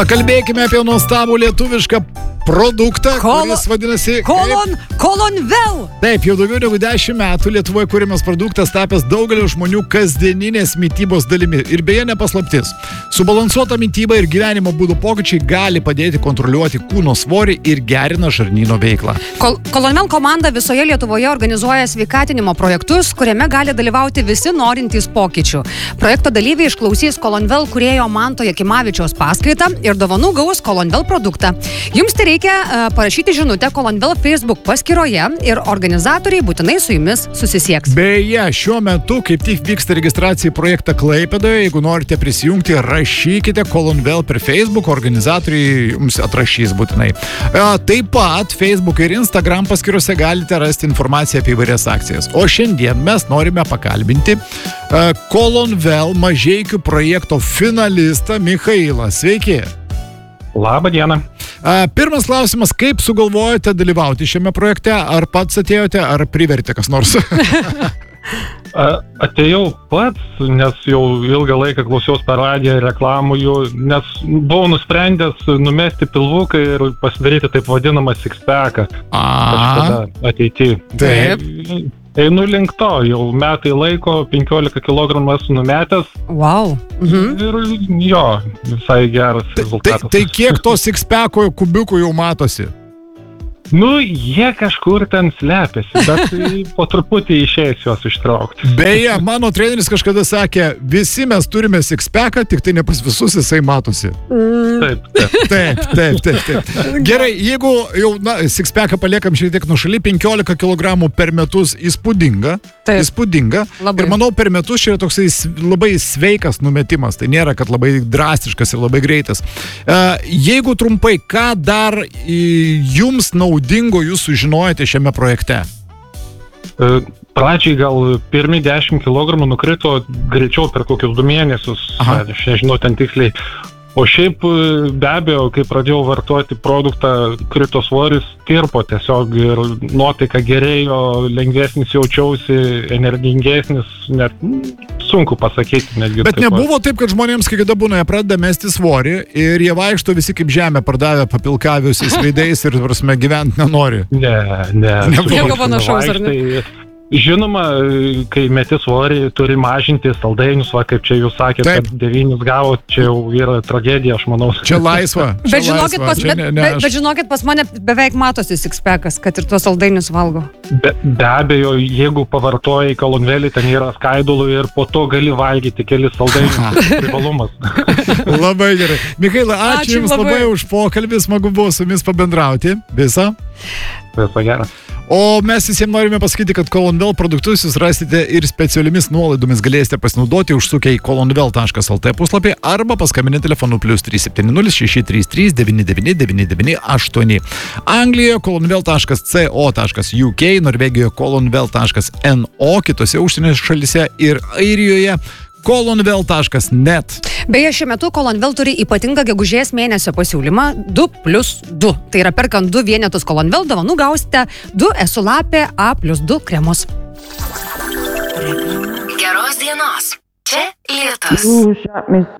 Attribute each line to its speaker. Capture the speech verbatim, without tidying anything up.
Speaker 1: Pakalbėkime apie nuostabų lietuvišką produktą,
Speaker 2: Kol...
Speaker 1: kuris vadinasi...
Speaker 2: Kolon... Kolonvel.
Speaker 1: Taip, jau daugiau negu dešimt metų Lietuvoje kūrimas produktas tapęs daugelio žmonių kasdieninės mitybos dalimi. Ir beje, nepaslaptis. Subalansuota mityba ir gyvenimo būdo pokyčiai gali padėti kontroliuoti kūno svorį ir gerina žarnyno veiklą.
Speaker 2: Kol... Kolonvel komanda visoje Lietuvoje organizuoja sveikatinimo projektus, kuriame gali dalyvauti visi norintys pokyčių. Projekto dalyviai išklausys Kolonvel kūrėjo Manto Jakimavičiaus paskaitą ir dovanų gaus Kolonvel produktą. Jums tai reikia uh, parašyti žinutę Kolonvel Facebook paskyroje ir organizatoriai būtinai su jumis susisieks.
Speaker 1: Beje, šiuo metu kaip tik vyksta registracija į projektą Klaipėdoje. Jeigu norite prisijungti, rašykite Kolonvel per Facebook, organizatoriai jums atrašys būtinai. Uh, taip pat Facebook ir Instagram paskyrose galite rasti informaciją apie įvairias akcijas. O šiandien mes norime pakalbinti uh, Kolonvel Mažeikių projekto finalistą Michailą. Sveiki.
Speaker 3: Labą dieną.
Speaker 1: Pirmas klausimas, kaip sugalvojote dalyvauti šiame projekte? Ar pats atėjote, ar privertė kas nors?
Speaker 3: Atėjau pats, nes jau ilgą laiką klausiausi per radiją ir reklamų jų, nes buvau nusprendęs numesti pilvuką ir pasidaryti taip vadinamą six-packą. Kažkada ateity.
Speaker 1: Taip.
Speaker 3: Einu link to, jau metai laiko, penkiolika kilogramų esu numetęs.
Speaker 2: Wow. Mhm.
Speaker 3: Ir jo, visai geras rezultatas.
Speaker 1: Tai, tai kiek to six-packo kubiukų jau matosi?
Speaker 3: Nu, jie kažkur ten slepiasi, bet po truputį išėjęs juos ištraukti.
Speaker 1: Beje, mano treneris kažkada sakė, visi mes turime six-packą, tik tai ne pas visus jisai matosi.
Speaker 3: Taip, taip.
Speaker 1: Taip, taip, taip, taip. Gerai, jeigu jau na, six-packą paliekam šiek tiek nušaly, penkiolika kilogramų per metus įspūdinga.
Speaker 2: Taip.
Speaker 1: Įspūdinga.
Speaker 2: Labai.
Speaker 1: Ir manau, per metus čia yra toksai labai sveikas numetimas. Tai nėra, kad labai drastiškas ir labai greitas. Uh, jeigu trumpai, ką dar uh, jums naudingo jūs sužinojate šiame projekte?
Speaker 3: Pradžiai gal pirmi dešimt kilogramų nukrito greičiau per kokius du mėnesius. Aha. Aš nežinau ten tiksliai. O šiaip be abejo, kai pradėjau vartoti produktą, krito svoris, tirpo tiesiog ir nuotaika gerėjo, lengvesnis jaučiausi, energingesnis, net sunku pasakyti. Netgi
Speaker 1: Bet nebuvo taip, kad žmonėms, kai kada būna, jie pradeda mesti svorį ir jie vaikšto visi kaip žemė pardavę papilkaviusiais veidais ir, prasme, gyventi nenori.
Speaker 3: Ne, ne.
Speaker 2: Nieko panašaus, ar ne?
Speaker 3: Žinoma, kai meti svorį, turi mažinti saldainius, va, kaip čia jūs sakėte,
Speaker 1: Taip.
Speaker 3: kad devynis gavo, čia jau yra tragedija, aš manau.
Speaker 1: Čia laisva. Čia
Speaker 2: Bet žinokit,
Speaker 1: laisva.
Speaker 2: pas,
Speaker 1: Čia
Speaker 2: bet,
Speaker 1: ne, ne,
Speaker 2: bet,
Speaker 1: aš...
Speaker 2: bet žinokit, pas mane beveik matosi six-packas, kad ir tuos saldainius valgo.
Speaker 3: Be, be abejo, jeigu pavartojai Kolonvelį, ten yra skaidulų ir po to gali valgyti kelis saldainius. Privalumas.
Speaker 1: Labai gerai. Michaila, ačiū,
Speaker 2: Ačiū
Speaker 1: Jums labai. labai už pokalbį, smagu buvo su Jumis pabendrauti. Visą.
Speaker 3: Visą gerą.
Speaker 1: O mes visiems norime pasakyti, kad Kolonvel produktus jūs rasite ir specialiomis nuolaidomis galėsite pasinaudoti užsukę į kolonvel taškas lt puslapį arba paskambinę telefonu plius trys septyni nulis šeši trys trys devyni devyni devyni devyni aštuoni. Anglijoje kolonvel taškas co taškas uk, Norvegijoje kolonvel taškas no, kitose užsienio šalyse ir Airijoje kolonvel taškas net.
Speaker 2: Beje, šiuo metu Kolonvel turi ypatingą gegužės mėnesio pasiūlymą du plius du. Tai yra perkant du vienetus Kolonvel dovanų gausite du Esulapė A plius du kremus.
Speaker 4: Geros dienos. Čia Lietus.